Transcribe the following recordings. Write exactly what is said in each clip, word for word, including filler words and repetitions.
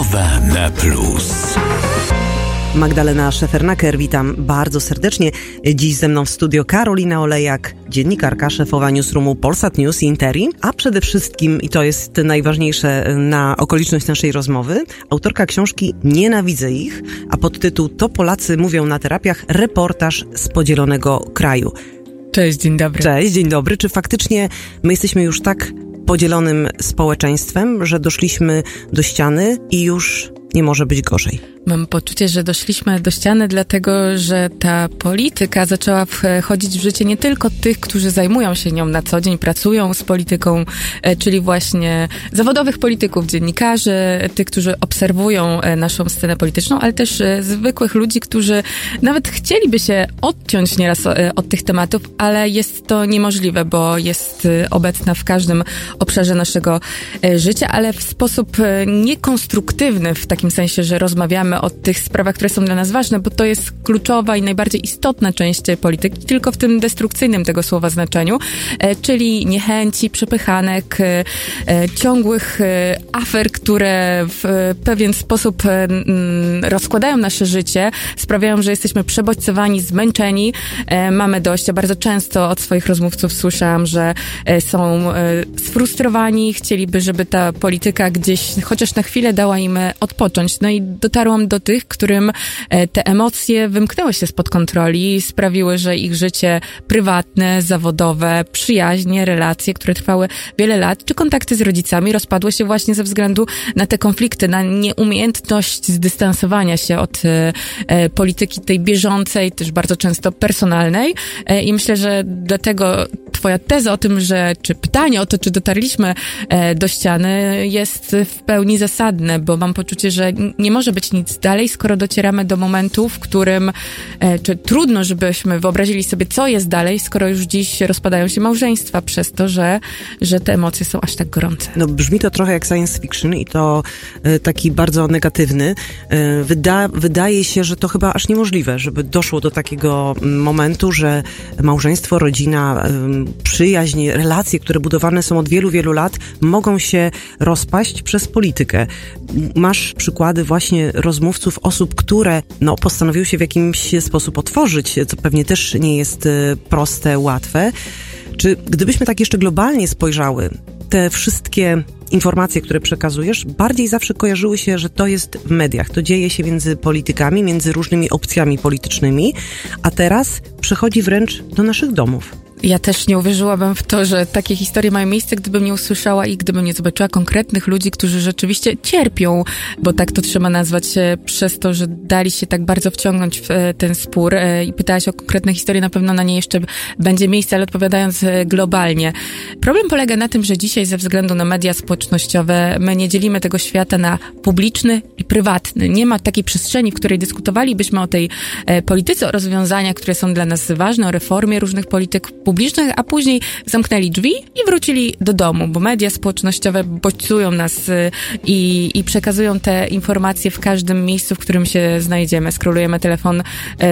Rozmowa na plus. Magdalena Szefernaker, witam bardzo serdecznie. Dziś ze mną w studio Karolina Olejak, dziennikarka, szefowa newsroomu Polsat News i Interi, a przede wszystkim, i to jest najważniejsze na okoliczność naszej rozmowy, autorka książki Nienawidzę ich, a podtytuł To Polacy mówią na terapiach, reportaż z podzielonego kraju. Cześć, dzień dobry. Cześć, dzień dobry. Czy faktycznie my jesteśmy już tak podzielonym społeczeństwem, że doszliśmy do ściany i już nie może być gorzej? Mam poczucie, że doszliśmy do ściany, dlatego że ta polityka zaczęła wchodzić w życie nie tylko tych, którzy zajmują się nią na co dzień, pracują z polityką, czyli właśnie zawodowych polityków, dziennikarzy, tych, którzy obserwują naszą scenę polityczną, ale też zwykłych ludzi, którzy nawet chcieliby się odciąć nieraz od tych tematów, ale jest to niemożliwe, bo jest obecna w każdym obszarze naszego życia, ale w sposób niekonstruktywny, w takim sensie, że rozmawiamy o tych sprawach, które są dla nas ważne, bo to jest kluczowa i najbardziej istotna część polityki, tylko w tym destrukcyjnym tego słowa znaczeniu, czyli niechęci, przepychanek, ciągłych afer, które w pewien sposób rozkładają nasze życie, sprawiają, że jesteśmy przebodźcowani, zmęczeni, mamy dość. Ja bardzo często od swoich rozmówców słyszałam, że są sfrustrowani, chcieliby, żeby ta polityka gdzieś chociaż na chwilę dała im odpocząć. No i dotarłam do tych, którym te emocje wymknęły się spod kontroli, sprawiły, że ich życie prywatne, zawodowe, przyjaźnie, relacje, które trwały wiele lat, czy kontakty z rodzicami rozpadły się właśnie ze względu na te konflikty, na nieumiejętność zdystansowania się od e, polityki tej bieżącej, też bardzo często personalnej. E, I myślę, że dlatego twoja teza o tym, że, czy pytanie o to, czy dotarliśmy e, do ściany, jest w pełni zasadne, bo mam poczucie, że nie może być nic dalej, skoro docieramy do momentu, w którym e, czy trudno, żebyśmy wyobrazili sobie, co jest dalej, skoro już dziś rozpadają się małżeństwa przez to, że, że te emocje są aż tak gorące. No brzmi to trochę jak science fiction i to e, taki bardzo negatywny. E, wyda, wydaje się, że to chyba aż niemożliwe, żeby doszło do takiego momentu, że małżeństwo, rodzina, e, przyjaźń, relacje, które budowane są od wielu, wielu lat, mogą się rozpaść przez politykę. Masz przykłady właśnie rozmówców, osób, które no, postanowiły się w jakimś sposób otworzyć, co pewnie też nie jest proste, łatwe. Czy gdybyśmy tak jeszcze globalnie spojrzały, te wszystkie informacje, które przekazujesz, bardziej zawsze kojarzyły się, że to jest w mediach. To dzieje się między politykami, między różnymi opcjami politycznymi, a teraz przechodzi wręcz do naszych domów. Ja też nie uwierzyłabym w to, że takie historie mają miejsce, gdybym nie usłyszała i gdybym nie zobaczyła konkretnych ludzi, którzy rzeczywiście cierpią, bo tak to trzeba nazwać, przez to, że dali się tak bardzo wciągnąć w ten spór. I pytałaś o konkretne historie, na pewno na nie jeszcze będzie miejsce, ale odpowiadając globalnie. Problem polega na tym, że dzisiaj ze względu na media społecznościowe my nie dzielimy tego świata na publiczny i prywatny. Nie ma takiej przestrzeni, w której dyskutowalibyśmy o tej polityce, o rozwiązaniach, które są dla nas ważne, o reformie różnych polityk publicznych, a później zamknęli drzwi i wrócili do domu, bo media społecznościowe bodźcują nas i, i przekazują te informacje w każdym miejscu, w którym się znajdziemy. Skrolujemy telefon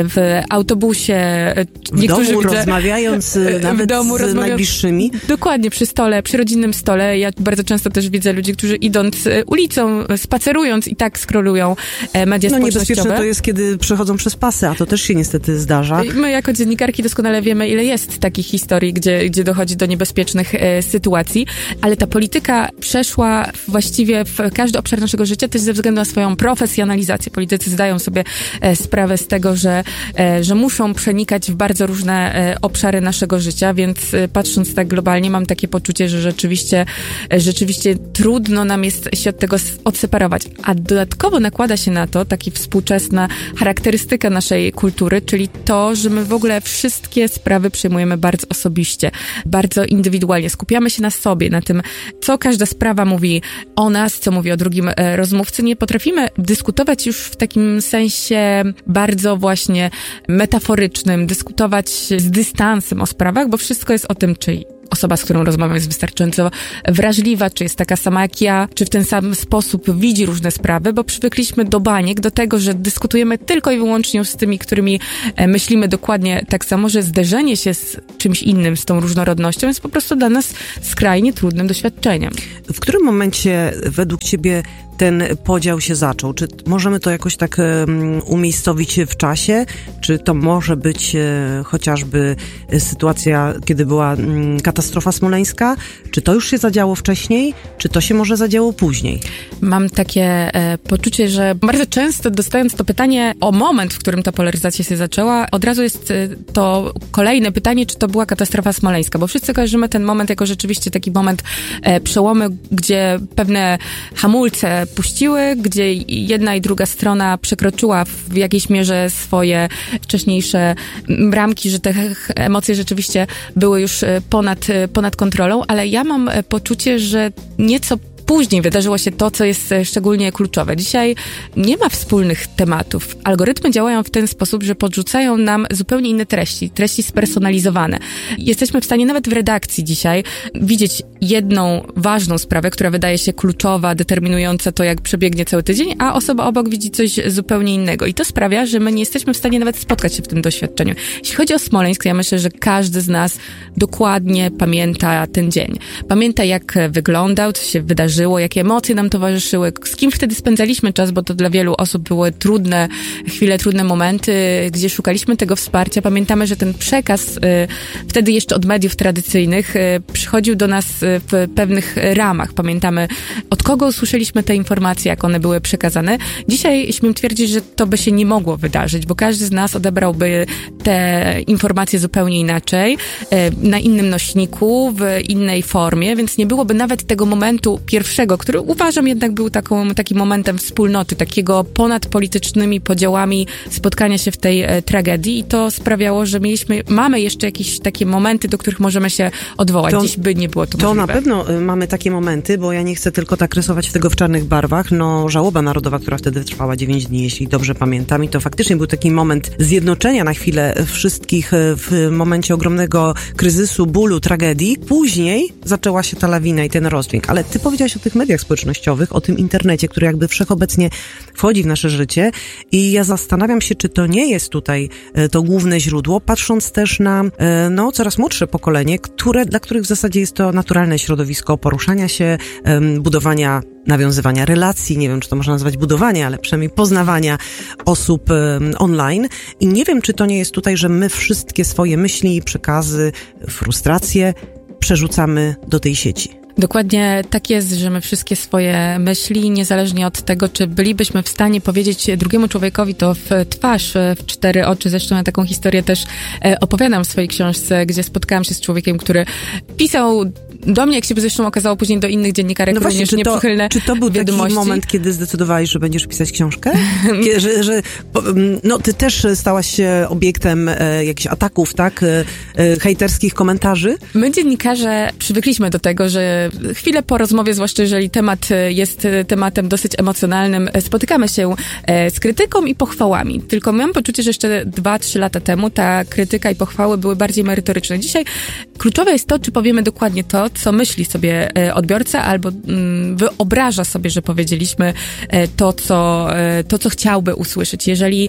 w autobusie. W domu widzę, rozmawiając nawet w domu z rozmawiając, najbliższymi. Dokładnie, przy stole, przy rodzinnym stole. Ja bardzo często też widzę ludzi, którzy idąc ulicą, spacerując i tak scrollują media no, społecznościowe. Niebezpieczne to jest, kiedy przechodzą przez pasy, a to też się niestety zdarza. My jako dziennikarki doskonale wiemy, ile jest takich historii, gdzie, gdzie dochodzi do niebezpiecznych e, sytuacji, ale ta polityka przeszła właściwie w każdy obszar naszego życia, też ze względu na swoją profesjonalizację. Politycy zdają sobie e, sprawę z tego, że, e, że muszą przenikać w bardzo różne e, obszary naszego życia, więc e, patrząc tak globalnie, mam takie poczucie, że rzeczywiście, e, rzeczywiście trudno nam jest się od tego odseparować. A dodatkowo nakłada się na to taka współczesna charakterystyka naszej kultury, czyli to, że my w ogóle wszystkie sprawy przyjmujemy bardzo osobiście, bardzo indywidualnie. Skupiamy się na sobie, na tym, co każda sprawa mówi o nas, co mówi o drugim e, rozmówcy. Nie potrafimy dyskutować już w takim sensie bardzo właśnie metaforycznym, dyskutować z dystansem o sprawach, bo wszystko jest o tym, czy osoba, z którą rozmawiam, jest wystarczająco wrażliwa, czy jest taka sama jak ja, czy w ten sam sposób widzi różne sprawy, bo przywykliśmy do baniek, do tego, że dyskutujemy tylko i wyłącznie z tymi, którymi myślimy dokładnie tak samo, że zderzenie się z czymś innym, z tą różnorodnością jest po prostu dla nas skrajnie trudnym doświadczeniem. W którym momencie według ciebie ten podział się zaczął? Czy możemy to jakoś tak um, umiejscowić w czasie? Czy to może być e, chociażby sytuacja, kiedy była um, katastrofa smoleńska? Czy to już się zadziało wcześniej? Czy to się może zadziało później? Mam takie e, poczucie, że bardzo często dostając to pytanie o moment, w którym ta polaryzacja się zaczęła, od razu jest e, to kolejne pytanie, czy to była katastrofa smoleńska, bo wszyscy kojarzymy ten moment jako rzeczywiście taki moment e, przełomy, gdzie pewne hamulce puściły, gdzie jedna i druga strona przekroczyła w jakiejś mierze swoje wcześniejsze ramki, że te emocje rzeczywiście były już ponad, ponad kontrolą, ale ja mam poczucie, że nieco później wydarzyło się to, co jest szczególnie kluczowe. Dzisiaj nie ma wspólnych tematów. Algorytmy działają w ten sposób, że podrzucają nam zupełnie inne treści, treści spersonalizowane. Jesteśmy w stanie nawet w redakcji dzisiaj widzieć jedną ważną sprawę, która wydaje się kluczowa, determinująca to, jak przebiegnie cały tydzień, a osoba obok widzi coś zupełnie innego. I to sprawia, że my nie jesteśmy w stanie nawet spotkać się w tym doświadczeniu. Jeśli chodzi o Smoleńsk, ja myślę, że każdy z nas dokładnie pamięta ten dzień. Pamięta, jak wyglądał, co się wydarzyło, jakie emocje nam towarzyszyły, z kim wtedy spędzaliśmy czas, bo to dla wielu osób były trudne chwile, trudne momenty, gdzie szukaliśmy tego wsparcia. Pamiętamy, że ten przekaz y, wtedy jeszcze od mediów tradycyjnych y, przychodził do nas w pewnych ramach. Pamiętamy, od kogo usłyszeliśmy te informacje, jak one były przekazane. Dzisiaj śmiem twierdzić, że to by się nie mogło wydarzyć, bo każdy z nas odebrałby te informacje zupełnie inaczej, y, na innym nośniku, w innej formie, więc nie byłoby nawet tego momentu pierwszego, który uważam jednak był taką, takim momentem wspólnoty, takiego ponad politycznymi podziałami spotkania się w tej e, tragedii i to sprawiało, że mieliśmy, mamy jeszcze jakieś takie momenty, do których możemy się odwołać. To, Dziś by nie było to możliwe. To na pewno y, mamy takie momenty, bo ja nie chcę tylko tak rysować tego w czarnych barwach. No, żałoba narodowa, która wtedy trwała dziewięć dni, jeśli dobrze pamiętam, i to faktycznie był taki moment zjednoczenia na chwilę wszystkich w momencie ogromnego kryzysu, bólu, tragedii. Później zaczęła się ta lawina i ten rozdźwięk. Ale ty powiedziałaś o tych mediach społecznościowych, o tym internecie, który jakby wszechobecnie wchodzi w nasze życie i ja zastanawiam się, czy to nie jest tutaj to główne źródło, patrząc też na no, coraz młodsze pokolenie, które, dla których w zasadzie jest to naturalne środowisko poruszania się, budowania, nawiązywania relacji, nie wiem, czy to można nazwać budowanie, ale przynajmniej poznawania osób online i nie wiem, czy to nie jest tutaj, że my wszystkie swoje myśli, przekazy, frustracje przerzucamy do tej sieci. Dokładnie tak jest, że my wszystkie swoje myśli, niezależnie od tego, czy bylibyśmy w stanie powiedzieć drugiemu człowiekowi to w twarz, w cztery oczy. Zresztą ja taką historię też opowiadam w swojej książce, gdzie spotkałam się z człowiekiem, który pisał do mnie, jak się zresztą okazało później do innych dziennikarek, no właśnie, również nieprzychylne Czy to był wiadomości. Taki moment, kiedy zdecydowałeś, że będziesz pisać książkę? Kiedy, że, że, no ty też stałaś się obiektem e, jakichś ataków, tak? E, e, hejterskich komentarzy? My dziennikarze przywykliśmy do tego, że chwilę po rozmowie, zwłaszcza jeżeli temat jest tematem dosyć emocjonalnym, spotykamy się z krytyką i pochwałami. Tylko mam poczucie, że jeszcze dwa, trzy lata temu ta krytyka i pochwały były bardziej merytoryczne. Dzisiaj kluczowe jest to, czy powiemy dokładnie to, co myśli sobie odbiorca, albo wyobraża sobie, że powiedzieliśmy to, co, to, co chciałby usłyszeć. Jeżeli,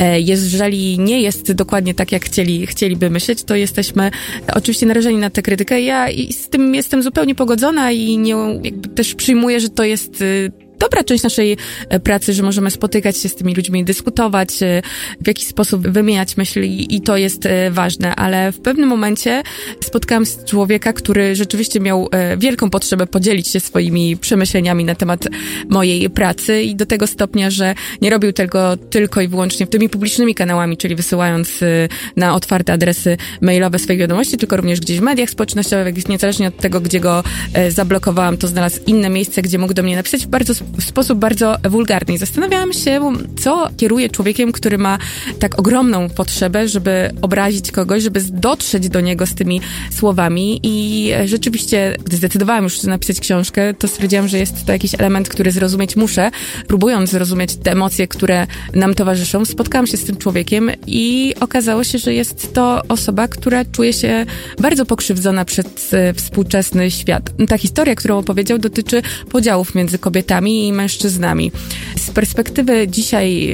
jeżeli nie jest dokładnie tak, jak chcieli, chcieliby myśleć, to jesteśmy oczywiście narażeni na tę krytykę. Ja z tym jestem zupełnie pogodzona i nie, jakby też przyjmuję, że to jest dobra część naszej pracy, że możemy spotykać się z tymi ludźmi, dyskutować, w jakiś sposób wymieniać myśli i to jest ważne, ale w pewnym momencie spotkałam z człowieka, który rzeczywiście miał wielką potrzebę podzielić się swoimi przemyśleniami na temat mojej pracy i do tego stopnia, że nie robił tego tylko i wyłącznie tymi publicznymi kanałami, czyli wysyłając na otwarte adresy mailowe swoich wiadomości, tylko również gdzieś w mediach społecznościowych, niezależnie od tego, gdzie go zablokowałam, to znalazł inne miejsce, gdzie mógł do mnie napisać w bardzo w sposób bardzo wulgarny. I zastanawiałam się, co kieruje człowiekiem, który ma tak ogromną potrzebę, żeby obrazić kogoś, żeby dotrzeć do niego z tymi słowami i rzeczywiście, gdy zdecydowałam już napisać książkę, to stwierdziłam, że jest to jakiś element, który zrozumieć muszę. Próbując zrozumieć te emocje, które nam towarzyszą, spotkałam się z tym człowiekiem i okazało się, że jest to osoba, która czuje się bardzo pokrzywdzona przez współczesny świat. Ta historia, którą opowiedział, dotyczy podziałów między kobietami i mężczyznami. Z perspektywy dzisiaj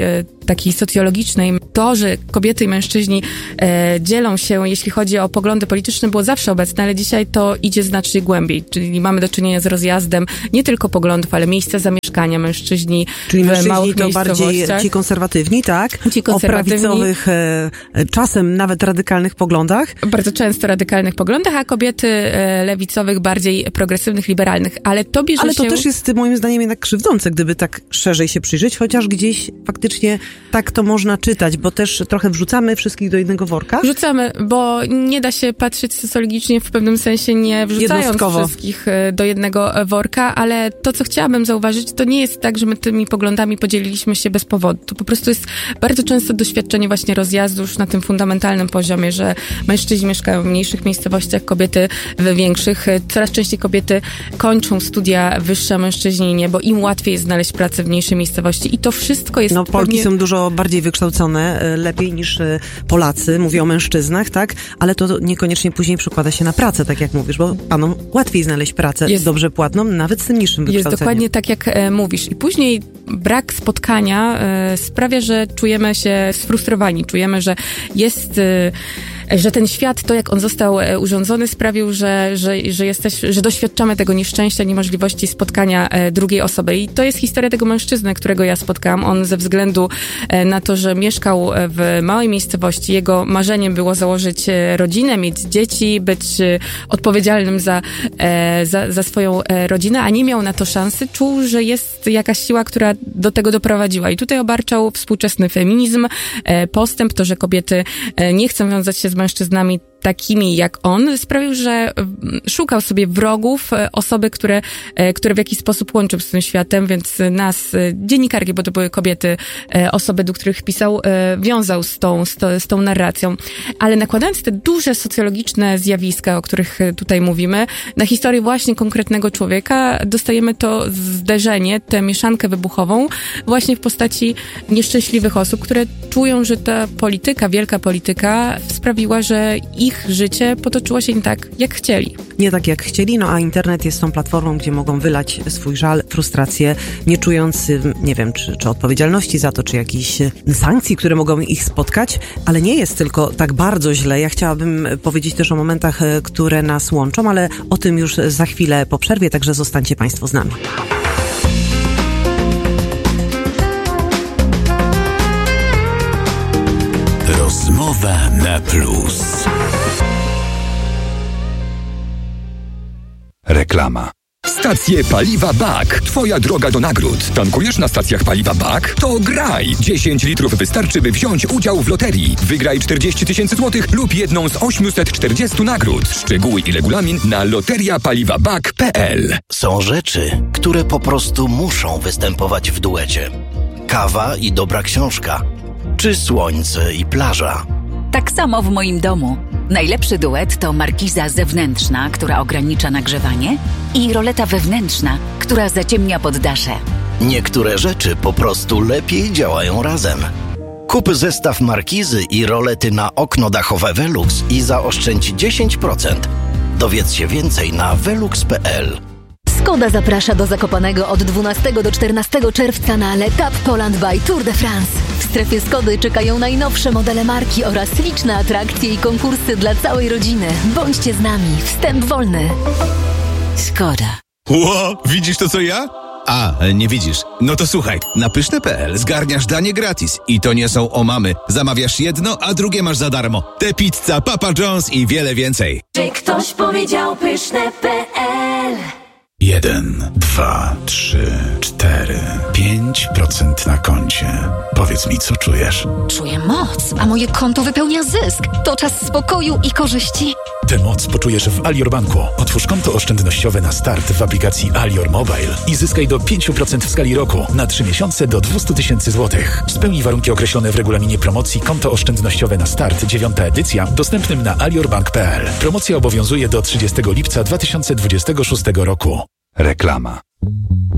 takiej socjologicznej, to, że kobiety i mężczyźni e, dzielą się, jeśli chodzi o poglądy polityczne, było zawsze obecne, ale dzisiaj to idzie znacznie głębiej, czyli mamy do czynienia z rozjazdem nie tylko poglądów, ale miejsca zamieszkania mężczyźni czyli w mężczyźni małych to bardziej ci konserwatywni, tak? Ci konserwatywni. O prawicowych, e, czasem nawet radykalnych poglądach. Bardzo często radykalnych poglądach, a kobiety e, lewicowych bardziej progresywnych, liberalnych, ale to bierze Ale to się... też jest moim zdaniem jednak krzywdzące, gdyby tak szerzej się przyjrzeć, chociaż gdzieś faktycznie tak to można czytać, bo też trochę wrzucamy wszystkich do jednego worka. Wrzucamy, bo nie da się patrzeć socjologicznie w pewnym sensie, nie wrzucając Jednostkowo. wszystkich do jednego worka, ale to, co chciałabym zauważyć, to nie jest tak, że my tymi poglądami podzieliliśmy się bez powodu. To po prostu jest bardzo często doświadczenie właśnie rozjazdu już na tym fundamentalnym poziomie, że mężczyźni mieszkają w mniejszych miejscowościach, kobiety w większych. Coraz częściej kobiety kończą studia wyższe, a mężczyźni nie, bo im łatwiej jest znaleźć pracę w mniejszej miejscowości i to wszystko jest... No Polki pewnie... są dużo bardziej wykształcone, lepiej niż Polacy, mówię o mężczyznach, tak? Ale to niekoniecznie później przekłada się na pracę, tak jak mówisz, bo panom łatwiej znaleźć pracę jest, dobrze płatną, nawet z tym niższym wykształceniem. Jest dokładnie tak, jak e, mówisz. I później brak spotkania e, sprawia, że czujemy się sfrustrowani, czujemy, że jest... E, że ten świat, to jak on został urządzony, sprawił, że, że, że, jesteś, że doświadczamy tego nieszczęścia, niemożliwości spotkania drugiej osoby. I to jest historia tego mężczyzny, którego ja spotkałam. On ze względu na to, że mieszkał w małej miejscowości, jego marzeniem było założyć rodzinę, mieć dzieci, być odpowiedzialnym za, za, za swoją rodzinę, a nie miał na to szansy. Czuł, że jest jakaś siła, która do tego doprowadziła. I tutaj obarczał współczesny feminizm, postęp, to, że kobiety nie chcą wiązać się z mężczyznami takimi jak on, sprawił, że szukał sobie wrogów, osoby, które, które w jakiś sposób łączą z tym światem, więc nas, dziennikarki, bo to były kobiety, osoby, do których pisał, wiązał z tą, z, to, z tą narracją. Ale nakładając te duże socjologiczne zjawiska, o których tutaj mówimy, na historię właśnie konkretnego człowieka, dostajemy to zderzenie, tę mieszankę wybuchową właśnie w postaci nieszczęśliwych osób, które czują, że ta polityka, wielka polityka sprawiła, że ich ich życie potoczyło się nie tak, jak chcieli. Nie tak, jak chcieli, no a internet jest tą platformą, gdzie mogą wylać swój żal, frustrację, nie czując, nie wiem, czy, czy odpowiedzialności za to, czy jakichś sankcji, które mogą ich spotkać, ale nie jest tylko tak bardzo źle. Ja chciałabym powiedzieć też o momentach, które nas łączą, ale o tym już za chwilę po przerwie, także zostańcie Państwo z nami. Rozmowa na plus. Reklama. Stacje paliwa B A K. Twoja droga do nagród. Tankujesz na stacjach paliwa B A K? To graj! dziesięć litrów wystarczy, by wziąć udział w loterii. Wygraj czterdzieści tysięcy złotych lub jedną z osiemset czterdziestu nagród. Szczegóły i regulamin na loteria paliwa b a k kropka p l. Są rzeczy, które po prostu muszą występować w duecie. Kawa i dobra książka. Czy słońce i plaża. Tak samo w moim domu. Najlepszy duet to markiza zewnętrzna, która ogranicza nagrzewanie, i roleta wewnętrzna, która zaciemnia poddasze. Niektóre rzeczy po prostu lepiej działają razem. Kup zestaw markizy i rolety na okno dachowe Velux i zaoszczędź dziesięć procent. Dowiedz się więcej na velux kropka p l. Skoda zaprasza do Zakopanego od dwunastego do czternastego czerwca na L'Etape Poland by Tour de France. W strefie Skody czekają najnowsze modele marki oraz liczne atrakcje i konkursy dla całej rodziny. Bądźcie z nami. Wstęp wolny. Skoda. Ło, widzisz to co ja? A, nie widzisz. No to słuchaj, na pyszne kropka p l zgarniasz danie gratis. I to nie są omamy. Zamawiasz jedno, a drugie masz za darmo. Te pizza, Papa John's i wiele więcej. Czy ktoś powiedział pyszne kropka p l? Jeden, dwa, trzy, cztery, pięć procent na koncie. Powiedz mi, co czujesz? Czuję moc, a moje konto wypełnia zysk. To czas spokoju i korzyści. Tę moc poczujesz w Alior Banku. Otwórz konto oszczędnościowe na start w aplikacji Alior Mobile i zyskaj do pięć procent w skali roku na trzy miesiące do dwieście tysięcy złotych. Spełnij warunki określone w regulaminie promocji Konto oszczędnościowe na start, dziewiąta edycja, dostępnym na aliorbank kropka p l. Promocja obowiązuje do trzydziestego lipca dwa tysiące dwudziestego szóstego roku. Reklama.